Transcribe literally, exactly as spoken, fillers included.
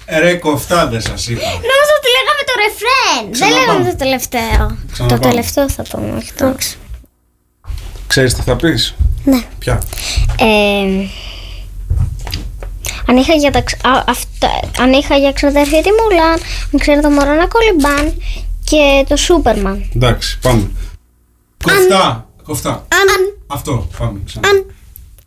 Ρε κοφτά δεν σας είπα. Νόμιζα ότι λέγαμε το ρεφρέν. Δεν λέγαμε το τελευταίο. Το τελευταίο θα πούμε, όχι το. Ξέρεις τι θα πεις? Ναι. Ποια? Ε, αν είχα για, τα, α, αυτά, αν είχα για ξαδέρφια τη Μουλάν, αν ξέρω το μωρό να κολυμπάν και το Σούπερμαν. Εντάξει, πάμε. Κοφτά, κοφτά. Αν. Αυτό, πάμε ξανά. Αν.